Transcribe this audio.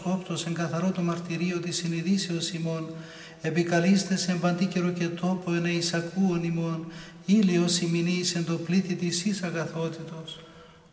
κόπτος εν καθαρό το μαρτυρίο της συνειδήσεως ημών, επικαλείστε σε παντή καιρο και τόπο εν εισακούων ημών, ήλιος ημινής εν το πλήθη της εις αγαθότητος.